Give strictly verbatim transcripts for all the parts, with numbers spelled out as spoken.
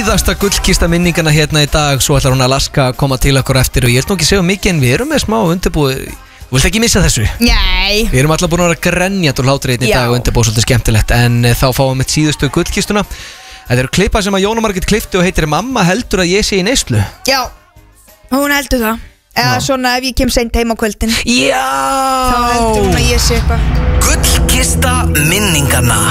síðasta gullkista minningana hérna í dag. Svo ætlar hún Alaska að koma til okkur eftir. Og ég ætla nú ekki að segja mikið, en við erum með smá undirbúið. Þú vilt ekki missa þessu? Nei. Við erum alltaf búin að vera grenjandi úr hlátri einn í dag og undirbúið svolítið skemmtilegt. En þá fáum við síðustu gullkistuna. Þetta eru klippa sem að Jóna Margrét klippti og heitir Mamma heldur að ég sé í neyslu. Já, hún heldur það. Eða svona ef ég kem seint heim á kvöldin. Já. Þá heldur hún að ég sé eitthvað. Gullkista minningana.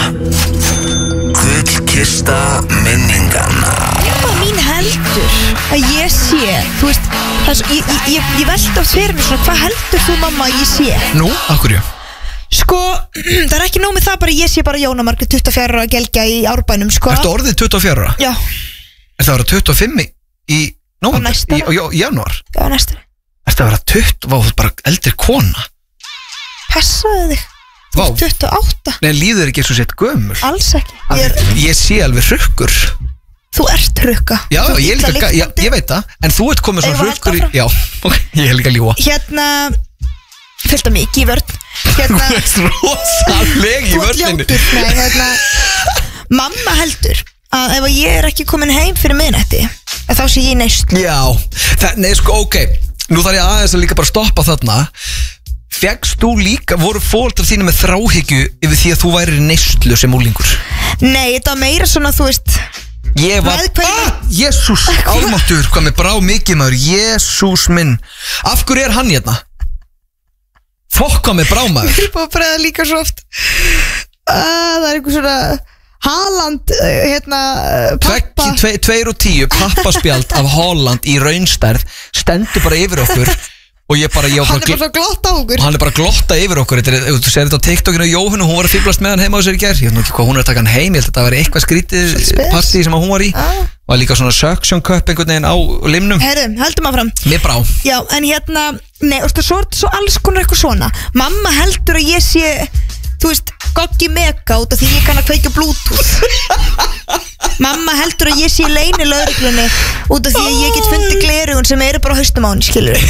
Gullkista minningana. Hvað mín heldur að ég sé? Þú veist, það er svo, ég, ég, ég, ég veldi oft fyrir mig svona, hvað heldur þú mamma að ég sé? Nú, akkurju? Sko, það er ekki nóg með það bara ég sé bara Jóna Margrét tuttugu og fjögurra ára að gelgja í Árbænum, sko. Ertu orðið tuttugu og fjögurra ára? Já. Er það að vera tuttugu og fimm í nóvember? Á næsta ári. Í, í janúar? Já, næsta ári. Ertu að vera tuttugu, vá, þú ert bara eldri kona. Passaðu þig. Þú ert tuttugu og átta. Nei, líður ekki eins og sett gömul. Alls ekki. Ég, er... ég sé alveg hrukkur. Þú ert hrukka. Já, ég, líka, já, ég veit það. En þú ert komið svona hrukkur í... Já, ég er líka ljúa. Hérna, fylgta mikið í vörn. Hérna, þú ert rosaleg í vörninu. Þú ert ljótur, nei, hérna. Mamma heldur að ef ég er ekki komin heim fyrir miðnætti, þá sé ég neist. Já, það, nei sko, ok. Nú þarf ég aðeins að líka bara stoppa þarna. Fegst þú líka, voru fóreldrar þínu með þráhyggju yfir því að þú væri neyslu sem úlingur? Nei, þetta var meira svona, þú veist. Ég var, ah, Jésús almáttur, hvað með brá mikið maður, Jésús minn. Af hverju er hann hérna? Fokk hvað með brá maður. Ég er búin að bregða líka svo oft. uh, Það er einhver svona Haaland, hérna, pappa Tvekki, tveir og tíu, pappaspjald af Haaland í raunstærð stendur bara yfir okkur. Og ég bara, ég hann er bara svo glotta á okkur. Og hann er bara glotta yfir okkur. Þetta er, þú segir þetta á TikTokinu og Jóhannu, hún var að fýblast með hann heima á sér í gær. Ég veit nú ekki hvað hún er að taka hann heim. Ég held að þetta var eitthvað skrítið partí sem hún var í. ah. Og líka svona suction cup einhvern veginn á limnum. Herrum, heldum áfram. Mér brá. Já, en hérna, nei, og svo, svo alls konar eitthvað svona. Mamma heldur að ég sé, þú veist, goggi mega út af því ég kann að kveikja bluetooth. Mamma heldur að ég sé í leyni lögreglunni út af því að ég get fundið glerugun sem eru bara á haustum á henni, skilur.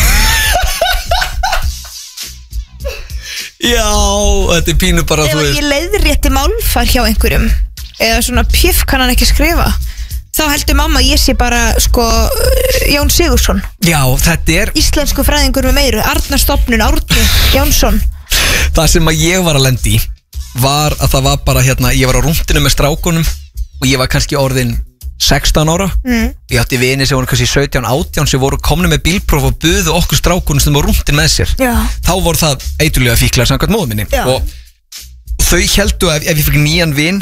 Já, þetta er pínu bara, ef þú veist. ég leiðrétti málfar hjá einhverjum eða svona pjöf kann hann ekki skrifa, þá heldur mamma að ég sé bara, sko, Jón Sigurðsson. Já, þetta er íslensku fræðingur með meiru, Arnarstofnun Árni Jónsson. Það sem að ég var að lendi í var að það var bara hérna, ég var á rúntinu með strákunum og ég var kannski orðin sextán ára. mm. Ég átti vini sem voru kannski sautján, átján sem voru komni með bílpróf og buðu okkur strákunum sem voru rúntin með sér. Já. Þá voru það eiturlega fíklar samkvæmt móður minni. Já. Og þau heldu að ef, ef ég fikk nýjan vin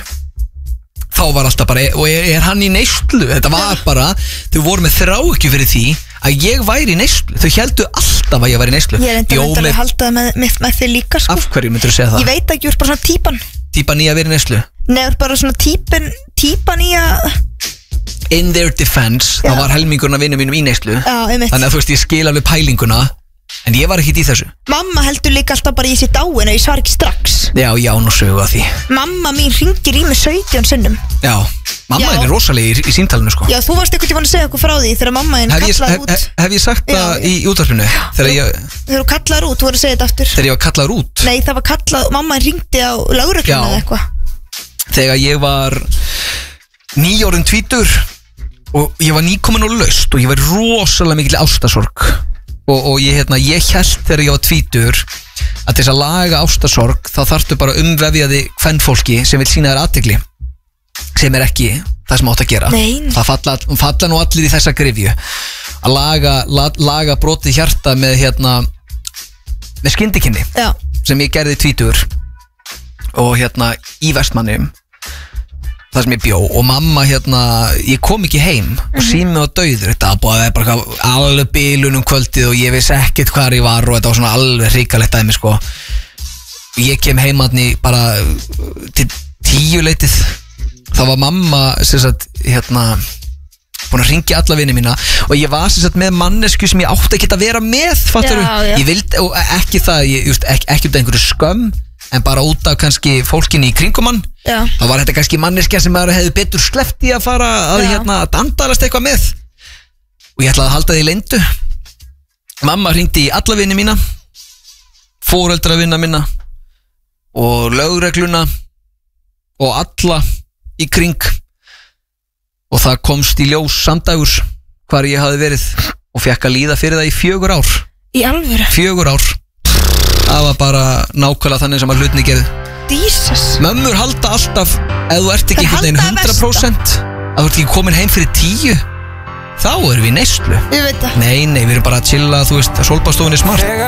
þá var alltaf bara, og er, er hann í neyslu? Þetta var Já. bara, þau voru með þráhyggju fyrir því að ég væri í neyslu. Þau heldu alltaf að ég væri í neyslu. Ég er enda með að halda með, með, með þig líka, sko. Af hverju myndir þú segja það? Ég veit ekki, þú ert bara svona típan. Típan í að vera í neyslu? Nei, þú ert bara svona típan, típan í að... In their defense, Já. þá var helmingurinn af vinnum mínum í neyslu. Já, einmitt. Þannig að þú veist, ég skil alveg pælinguna, en ég var ekkert í þessu. Mamma heldur líka alltaf bara ég sé dáin og ég svar ekki strax. Já, já, nú sögu að því. Mamma mín ringir í mig sautján sinnum. Já, mamma Já. er rosalega í, í síntalinu, sko. Já, þú varst ekkert í vann að segja okkur frá því þegar mamma þín Hef ég, kallaði hef, út. hef, hef ég sagt Já, það já. í útvarpinu? Þegar ég, Þegar þú kallaði út, þú voru að segja þetta aftur. þegar ég var kallaður út? Nei, það var kallað, mamma ringdi á lögregluna Já. eða eitthvað. Þegar ég var nýjórðin tvítur og ég var nýkomin og laust og ég var rosalega mikil ástasorg og, og ég, hérna, ég held þegar ég var tvítur að til þess að laga ástasorg þá þarftu bara umvefjaði kvenfólki sem vil sína þér athygli, sem er ekki það sem átt að gera. Nei. Það falla, falla nú allir í þessa grifju að laga, la, laga brotið hjarta með hérna með skyndikinni Já. sem ég gerði tvítur og hérna í Vestmannum það sem ég bjó og mamma hérna, ég kom ekki heim og sími var dauður, þetta var búið bara alveg bilun um kvöldið og ég vissi ekkert hvar ég var og þetta var svona alveg hrikalegt dæmi, sko. Ég kem heimanni bara til tíu leitið, þá var mamma sem sagt, hérna búin að ringja alla vini mína og ég var sem sagt með mannesku sem ég átti ekki að vera með, fattar Já, já. Ég vildi, og ekki það, ég, just, ekki, ekki út af einhverju skömm en bara út af kannski fólkinni í kringum hann. Já. Þá var þetta kannski manneskja sem maður hefði betur sleppt í að fara að Já. hérna að dandalast eitthvað með og ég ætlaði að halda því leyndu. Mamma hringdi í alla vini mína, foreldravinna minna og lögregluna og alla í kring Og það komst í ljós samdagur hvar ég hafði verið og fekk að líða fyrir það í fjögur ár. Í alvöru? Fjögur ár. Það var bara nákvæmlega þannig sem að hlutinni gerði. Jesus. Mömmur halda alltaf, ef þú ert ekki Þær einhvern veginn halda hundrað prósent, að þú ert ekki komin heim fyrir tíu, þá erum við í neyslu. Ég veit það. Nei, nei, við erum bara að chilla, þú veist, að sólbaðstofunni smart.